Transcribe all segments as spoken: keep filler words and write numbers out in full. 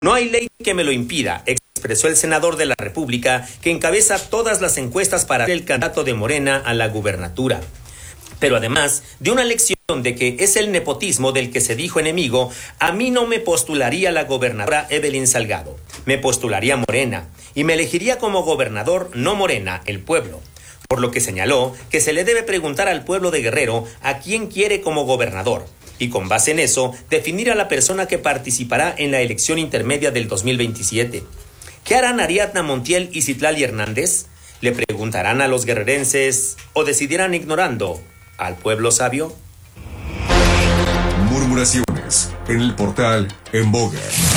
No hay ley que me lo impida, expresó el senador de la República, que encabeza todas las encuestas para el candidato de Morena a la gubernatura. Pero además de una lección de que es el nepotismo del que se dijo enemigo, a mí no me postularía la gobernadora Evelyn Salgado, me postularía Morena, y me elegiría como gobernador no Morena, el pueblo. Por lo que señaló que se le debe preguntar al pueblo de Guerrero a quién quiere como gobernador, y con base en eso, definir a la persona que participará en la elección intermedia del dos mil veintisiete. ¿Qué harán Ariadna Montiel y Citlali Hernández? ¿Le preguntarán a los guerrerenses o decidirán ignorando al pueblo sabio? Murmuraciones en el portal En Boga.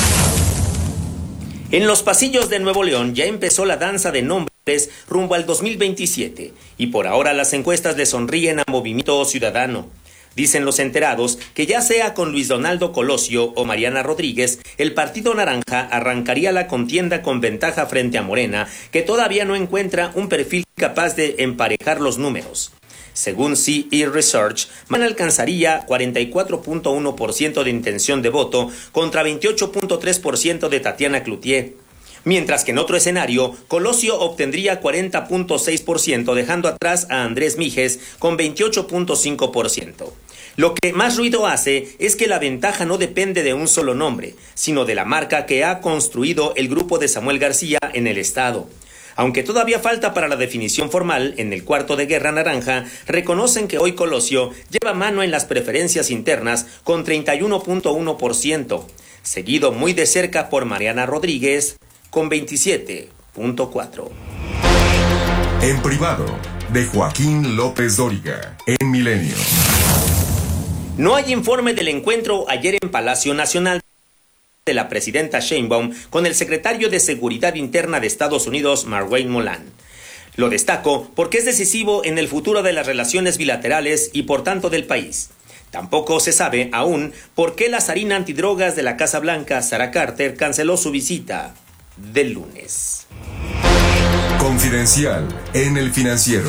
En los pasillos de Nuevo León ya empezó la danza de nombres rumbo al dos mil veintisiete, y por ahora las encuestas le sonríen a Movimiento Ciudadano. Dicen los enterados que ya sea con Luis Donaldo Colosio o Mariana Rodríguez, el Partido Naranja arrancaría la contienda con ventaja frente a Morena, que todavía no encuentra un perfil capaz de emparejar los números. Según C E Research, Morena alcanzaría cuarenta y cuatro punto uno por ciento de intención de voto contra veintiocho punto tres por ciento de Tatiana Cloutier. Mientras que en otro escenario, Colosio obtendría cuarenta punto seis por ciento, dejando atrás a Andrés Mijes con veintiocho punto cinco por ciento. Lo que más ruido hace es que la ventaja no depende de un solo nombre, sino de la marca que ha construido el grupo de Samuel García en el estado. Aunque todavía falta para la definición formal, en el cuarto de guerra naranja, reconocen que hoy Colosio lleva mano en las preferencias internas con treinta y uno punto uno por ciento, seguido muy de cerca por Mariana Rodríguez con veintisiete punto cuatro por ciento. En privado, de Joaquín López Dóriga, en Milenio. No hay informe del encuentro ayer en Palacio Nacional de la presidenta Sheinbaum con el secretario de Seguridad Interna de Estados Unidos, Marwayne Molan. Lo destaco porque es decisivo en el futuro de las relaciones bilaterales y por tanto del país. Tampoco se sabe aún por qué la zarina antidrogas de la Casa Blanca, Sarah Carter, canceló su visita del lunes. Confidencial en El Financiero.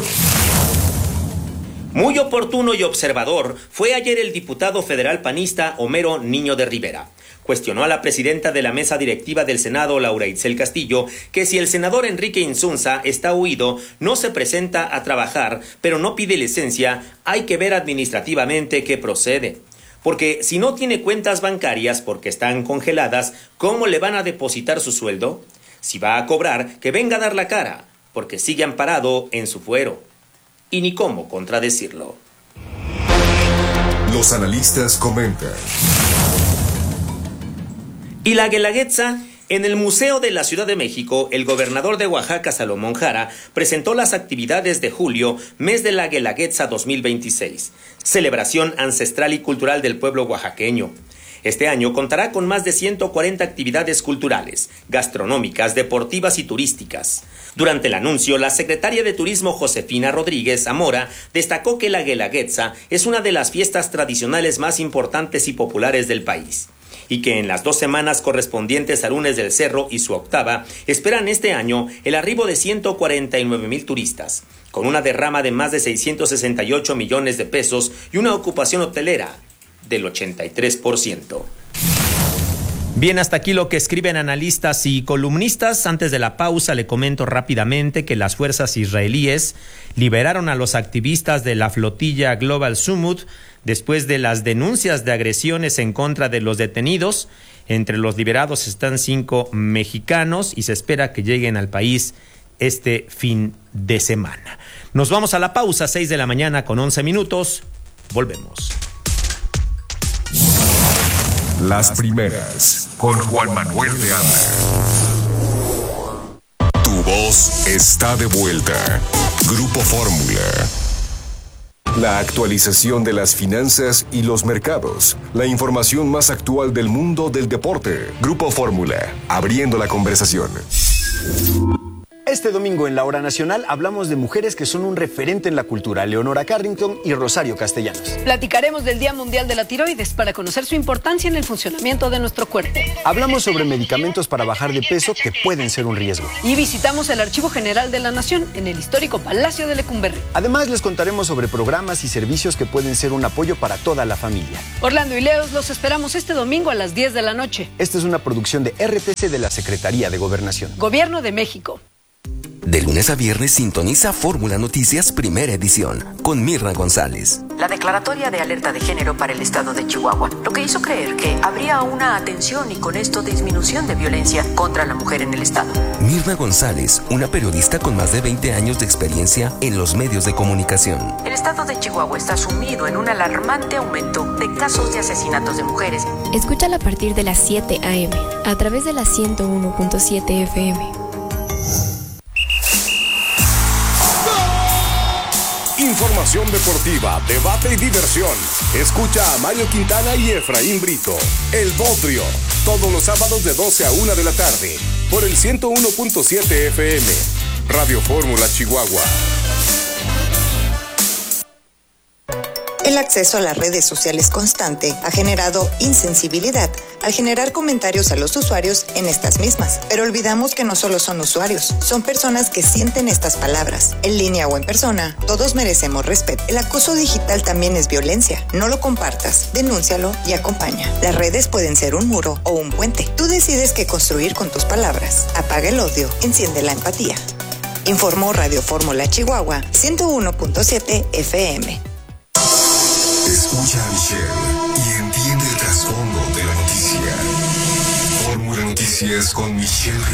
Muy oportuno y observador fue ayer el diputado federal panista Homero Niño de Rivera. Cuestionó a la presidenta de la mesa directiva del Senado, Laura Itzel Castillo, que si el senador Enrique Insunza está huido, no se presenta a trabajar, pero no pide licencia, hay que ver administrativamente qué procede. Porque si no tiene cuentas bancarias porque están congeladas, ¿cómo le van a depositar su sueldo? Si va a cobrar, que venga a dar la cara, porque sigue amparado en su fuero. Y ni cómo contradecirlo. Los analistas comentan. Y la Guelaguetza, en el Museo de la Ciudad de México, el gobernador de Oaxaca, Salomón Jara, presentó las actividades de julio, mes de la Guelaguetza dos mil veintiséis, celebración ancestral y cultural del pueblo oaxaqueño. Este año contará con más de ciento cuarenta actividades culturales, gastronómicas, deportivas y turísticas. Durante el anuncio, la secretaria de Turismo Josefina Rodríguez Zamora destacó que la Guelaguetza es una de las fiestas tradicionales más importantes y populares del país, y que en las dos semanas correspondientes a Lunes del Cerro y su octava, esperan este año el arribo de ciento cuarenta y nueve mil turistas, con una derrama de más de seiscientos sesenta y ocho millones de pesos y una ocupación hotelera del ochenta y tres por ciento. Bien, hasta aquí lo que escriben analistas y columnistas. Antes de la pausa le comento rápidamente que las fuerzas israelíes liberaron a los activistas de la flotilla Global Summit después de las denuncias de agresiones en contra de los detenidos. Entre los liberados están cinco mexicanos y se espera que lleguen al país este fin de semana. Nos vamos a la pausa, seis de la mañana con once minutos. Volvemos. Las primeras, con Juan Manuel de Anda. Tu voz está de vuelta. Grupo Fórmula. La actualización de las finanzas y los mercados. La información más actual del mundo del deporte. Grupo Fórmula, abriendo la conversación. Este domingo en la Hora Nacional hablamos de mujeres que son un referente en la cultura, Leonora Carrington y Rosario Castellanos. Platicaremos del Día Mundial de la Tiroides para conocer su importancia en el funcionamiento de nuestro cuerpo. Hablamos sobre medicamentos para bajar de peso que pueden ser un riesgo. Y visitamos el Archivo General de la Nación en el histórico Palacio de Lecumberri. Además, les contaremos sobre programas y servicios que pueden ser un apoyo para toda la familia. Orlando y Leos los esperamos este domingo a las diez de la noche. Esta es una producción de R T C de la Secretaría de Gobernación. Gobierno de México. De lunes a viernes sintoniza Fórmula Noticias Primera Edición con Mirna González. La declaratoria de alerta de género para el estado de Chihuahua, lo que hizo creer que habría una atención y con esto disminución de violencia contra la mujer en el estado. Mirna González, una periodista con más de veinte años de experiencia en los medios de comunicación. El estado de Chihuahua está sumido en un alarmante aumento de casos de asesinatos de mujeres. Escúchala a partir de las siete a eme a través de la ciento uno punto siete efe eme. Información deportiva, debate y diversión. Escucha a Mario Quintana y Efraín Brito. El Bodrio, todos los sábados de doce a una de la tarde, por el ciento uno punto siete efe eme. Radio Fórmula Chihuahua. El acceso a las redes sociales constante ha generado insensibilidad al generar comentarios a los usuarios en estas mismas. Pero olvidamos que no solo son usuarios, son personas que sienten estas palabras. En línea o en persona, todos merecemos respeto. El acoso digital también es violencia. No lo compartas, denúncialo y acompaña. Las redes pueden ser un muro o un puente. Tú decides qué construir con tus palabras. Apaga el odio, enciende la empatía. Informó Radio Fórmula Chihuahua, ciento uno punto siete efe eme. Escucha a Michelle y entiende el trasfondo de la noticia. Fórmula Noticias con Michelle